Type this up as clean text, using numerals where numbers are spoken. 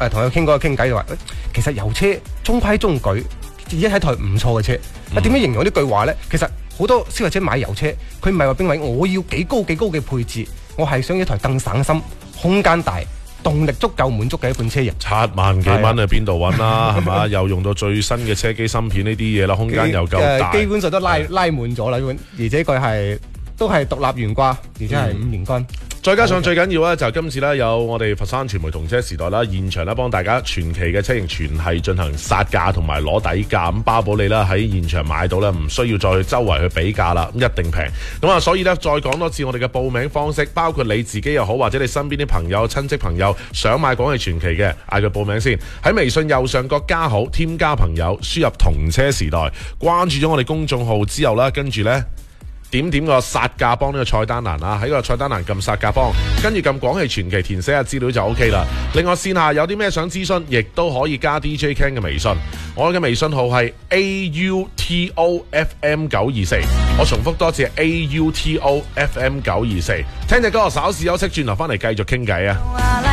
同佢傾偈就話，其實油車中規中矩，已經係台唔錯嘅車。點樣形容呢句話咧？其實好多消費者買油車，佢唔係話邊位我要幾高嘅配置，我係想一台更省心、空間大、動力足夠滿足嘅一款車型。 7萬幾蚊啊，邊度揾啦？係嘛？又用到最新嘅車機芯片呢啲嘢啦，空間又夠大， 基本上都拉滿咗啦，而且佢都係獨立懸掛，而且係5連杆。 再加上最緊要咧，就今次咧有我哋佛山傳媒同車時代啦，現場咧幫大家全期嘅車型全係進行殺價同埋攞底價，咁包保你啦喺現場買到咧，唔需要再去周圍去比價啦，咁一定平。咁啊，所以咧再講多次我哋嘅報名方式，包括你自己又好，或者你身邊啲朋友、親戚朋友想買廣汽傳祺嘅，嗌佢報名先。喺微信右上角加號，添加朋友，輸入同車時代，關注咗我哋公眾號之後啦，跟住咧。點個殺價幫呢個菜單欄啊，喺個菜單欄撳殺價幫，跟住撳廣汽傳祺填寫下資料就 OK 啦。另外線下有啲咩想諮詢，亦都可以加 DJ Ken 嘅微信，我嘅微信號係 AUTOFM924，我重複多次 AUTOFM924。聽隻歌，稍事休息，轉頭翻嚟繼續傾偈啊！